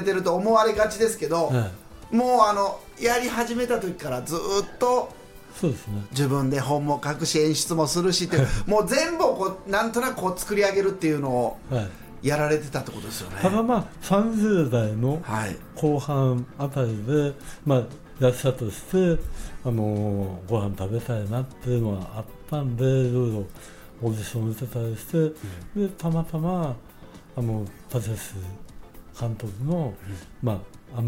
てると思われがちですけど、もうやり始めた時からずっとそうですね、 自分で本も書くし演出もするしってもう全部をこうなんとなくこう作り上げるっていうのをやられてたってことですよね。 ただまあ30代の後半あたりで、まあ役者としてご飯食べたいなっていうのはあったんで、いろいろオーディション受けたりして、でたまたま立石監督の、まあ松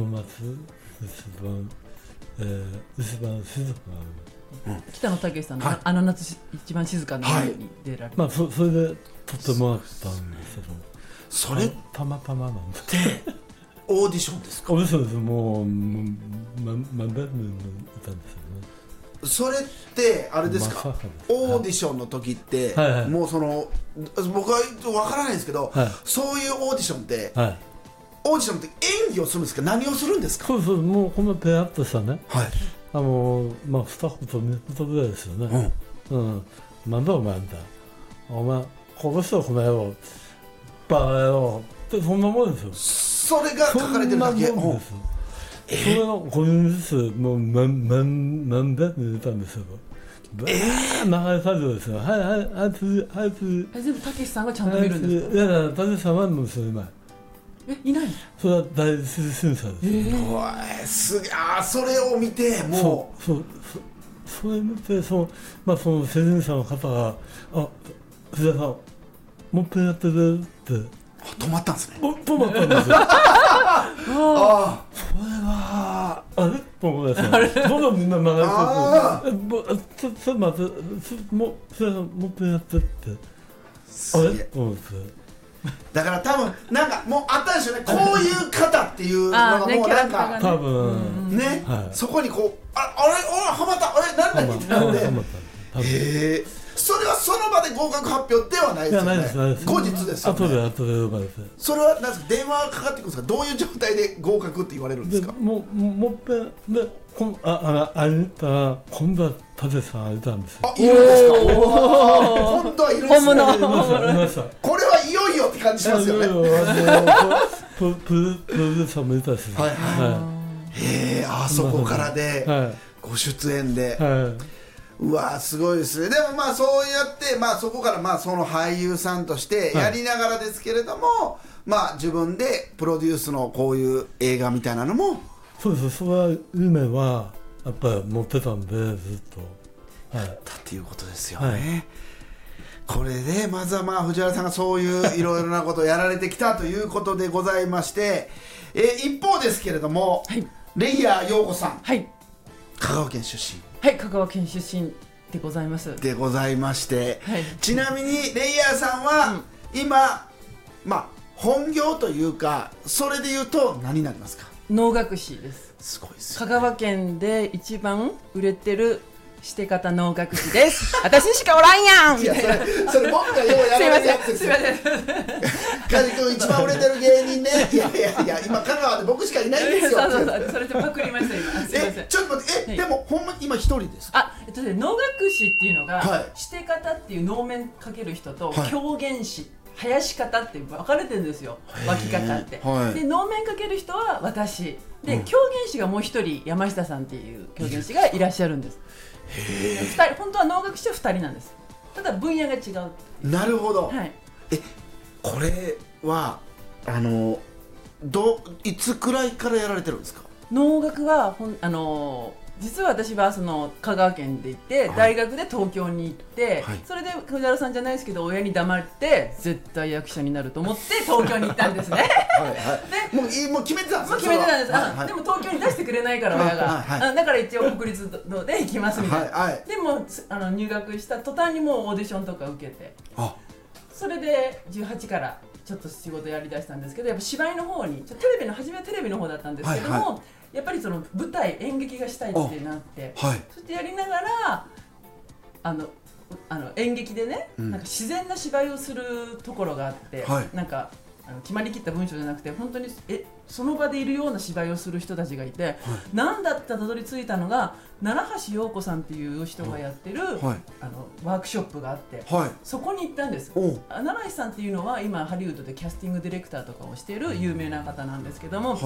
一番静かな北野武さんの、あの夏一番静かな夜に出られて、 まあそれで撮ってもらったんですけど、 それたまたまなんでオーディションですか？ オーディションです。もう何百人もいたんですよね。 それってあれですか、オーディションの時って、もう僕は分からないんですけど、そういうオーディションって、オーディションって演技をするんですか、何をするんですか？ そうそう、もうこのペアっとしたね、まあスタッフと見事ぐらいですよね。なんだお前んだ、お前殺したこの野郎、バカ野郎ってそんなもんですよ。 それが書かれてるだけ。 そんなもんですよ。それの5人ずつもう何百人いたんですよ。長い作業ですよ。はい次。 全部たけしさんがちゃんと見るんですか？ いやたけしさんはもうそれ前。 いない。 それは第一審査です。 すげえ。それを見てもうそれ見てまあその責任者の方が藤田さんもう一遍やってくれるって止まったんですね。 止まったんですよ。それはあれと思いました。どんどんみんな流れてる。ちょっと待って、もう藤田さんもう一遍やってって。あれと思って。 だから多分なんかもうあったんでしょうね、こういう方っていうのがもうなんか多分ね、そこにこうあれはまったなんだっけってなって、それはその場で合格発表ではないですよね。後日ですよね。 後で呼ばれて。 それはなんですか、電話がかかってくるんですか、どういう状態で合格って言われるんですか？ もう一遍であれたら今度は舘さんいたんですよ。 いるんですか？今度はいるんですね。これはいよいよって感じしますよね。 プロデューサーもいたし、 あそこからでご出演で、うわすごいですね。でもまあそうやって、まあ、そこからまあその俳優さんとしてやりながらですけれども、まあ自分でプロデュースのこういう映画みたいなのも、 そうです。それは夢はやっぱり持ってたんでずっとやったっていうことですよね。これでまずはまあ藤原さんがそういういろいろなことをやられてきたということでございまして、一方ですけれども、レイヤー陽子さん、香川県出身、 香川県出身でございますでございまして、ちなみにレイヤーさんは今、まあ本業というかそれでいうと何になりますか？ 能楽師です。 すごいですよね。香川県で一番売れてるして方能楽師です。私しかおらんやんみたいな。 それ僕がようやられるやつですよ。カジ君一番売れてる芸人ね。いや今香川で僕しかいないんですよ。 それでパクりました今。すいません。 ちょっと待って、でもほんま今一人ですか？ 能楽師っていうのが、して方っていう能面かける人と狂言師、囃し方って分かれてるんですよ。脇がかって。で能面かける人は私で、狂言師がもう一人山下さんっていう狂言師がいらっしゃるんです。本当は能楽師は2人なんです。ただ分野が違う。 なるほど。これはいつくらいからやられてるんですか？ 能楽は実は私は香川県で行って、大学で東京に行って、それで藤原さんじゃないですけど親に黙って絶対役者になると思って東京に行ったんですね。 もう決めてたんですか？ 決めてたんです。でも東京に出してくれないから親が、だから一応国立で行きますみたいな。でも入学した途端にもうオーディションとか受けて、それで18からちょっと仕事やりだしたんですけど、やっぱ芝居の方に初めはテレビの方だったんですけども、やっぱりその舞台演劇がしたいってなって、そしてやりながら演劇でね、なんか自然な芝居をするところがあって、なんか決まりきった文章じゃなくて本当にその場でいるような芝居をする人たちがいて、なんだってたどり着いたのが奈良橋陽子さんっていう人がやってる、ワークショップがあって、そこに行ったんです。奈良橋さんっていうのは今ハリウッドでキャスティングディレクターとかをしている有名な方なんですけども、